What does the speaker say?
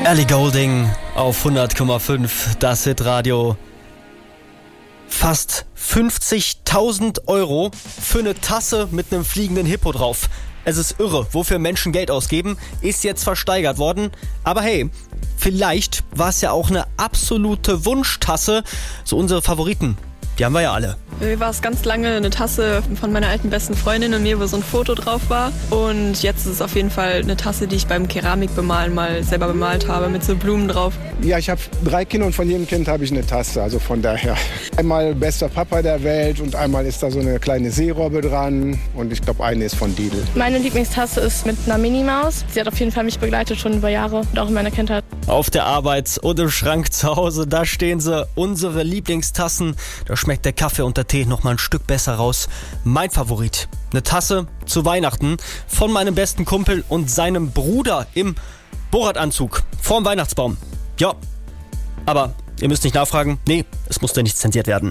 Ellie Goulding auf 100,5, das Hitradio. Fast 50.000 Euro für eine Tasse mit einem fliegenden Hippo drauf. Es ist irre, wofür Menschen Geld ausgeben, ist jetzt versteigert worden. Aber hey, vielleicht war es ja auch eine absolute Wunschtasse. So unsere Favoriten, die haben wir ja alle. Mir war es ganz lange eine Tasse von meiner alten besten Freundin und mir, wo so ein Foto drauf war. Und jetzt ist es auf jeden Fall eine Tasse, die ich beim Keramikbemalen mal selber bemalt habe, mit so Blumen drauf. Ja, ich habe 3 Kinder und von jedem Kind habe ich eine Tasse, also von daher. Einmal bester Papa der Welt und einmal ist da so eine kleine Seerobbe dran und ich glaube, eine ist von Lidl. Meine Lieblingstasse ist mit einer Minimaus. Sie hat auf jeden Fall mich begleitet schon über Jahre und auch in meiner Kindheit. Auf der Arbeit und im Schrank zu Hause, da stehen sie, unsere Lieblingstassen. Da schmeckt der Kaffee und der Tee noch mal ein Stück besser raus. Mein Favorit, eine Tasse zu Weihnachten von meinem besten Kumpel und seinem Bruder im Borat-Anzug vorm Weihnachtsbaum. Ja, aber ihr müsst nicht nachfragen. Nee, es musste nicht zensiert werden.